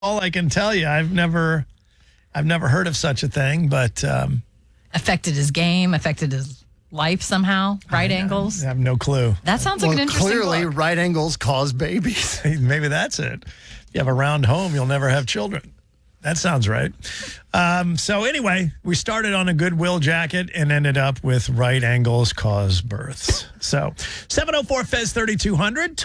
all I can tell you. I've never heard of such a thing, but Affected his game, affected his life somehow. Right angles. I have no clue. That sounds like an interesting clearly, book. right angles cause babies. Maybe that's it. If you have a round home, you'll never have children. That sounds right. So anyway, we started on a Goodwill jacket and ended up with right angles cause births. So 704 Fez 3200.